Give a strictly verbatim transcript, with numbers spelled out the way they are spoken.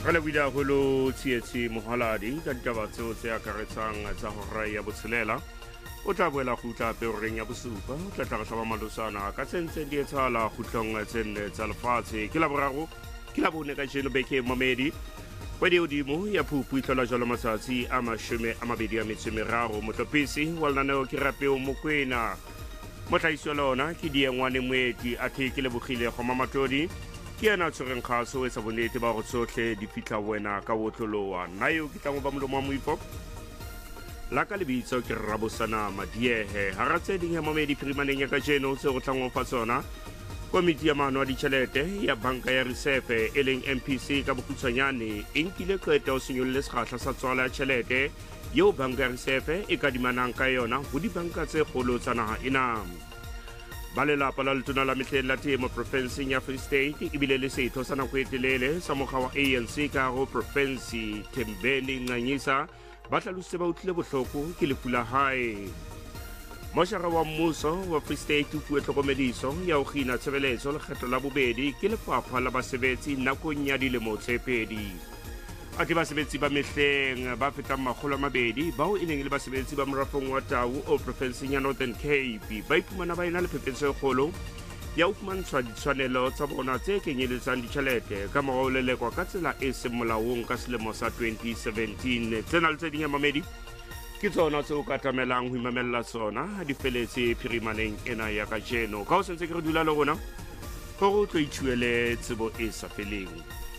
Re lebile haholo tsietsi mohaladi ka ditaba tseo tse akaretsang tsa hora ya botshelela. O tla boela kgutla peoreng ya bosupa, o tla tla re hlaba malosana ka tse ntseng di etsahala kgutlong tse nne tsa lefatshe. Ke Laboraro, ke Labone ka jeno beke momedi. Kgwedi hodimo ya Phupu e hlola jwalo matsatsi a mashome a mabedi a metso e meraro. Motlopisi wa lenaneo ke Rapeo Mokoena. Motlhaisi wa lona ke Diengwane Moeti a the ke Lebogile Kgoma Matodi. Ke yana tshwereng kgaso e sa bonnete ba go tsotlhe di fitlha wena ka botloloa. Nna eo ke tla mo ba molomo wa moifo la ka lebitso ke Rabosana Madiehe. Hara tse ding ya momedi phirimaneng ya ka jeno tse go tlang go fa tsona. Komiti ya maano a ditjhelete ya banka ya reserve e leng M P C ka bokgutshwanyane e nkile qeto ho senyolle sekgahla sa tswala ya tjhelete eo banka ya reserve e kadimanang ka yona ho dibanka tse kgolo tsa naha ena. Ba lelapa la letona la mehleng la temo profenseng ya Free State ebile le setho sa nako e telele sa mokga wa A N C ka haro profensi Thembeni Nganyisa ba hlalositse ba utlwile bohloko ke lefu la hae. Moshara wa mmuso wa Free State o fuwe tlhokomediso ya ho kgina tshebeletso lekgetlo la bobedi ke lefapha la basebetsi nakong ya dilemo tse pedi. A ke basebetsi ba mehleng ba fetang makgolo a mabedi bao e neng le basebetsi ba morafong wa Tau o profenseng ya Northern Cape ba iphumana ba ena le phephetso e kgolo ya ho fumantshwa ditshwanelo tsa bona tse kenyeletsang ditjhelete ka mora ho lelekwa ka tsela e seng molaong ka selemo sa twenty seventeen. Tsena le tse ding ya mamedi ke tsona tse o ka tamelang ho imamella tsona ha di feletse phirimaneng ena ya ka jeno. Ka ho sentse ke re dula le rona hore o tlo ithuele tsebo e sa feleng.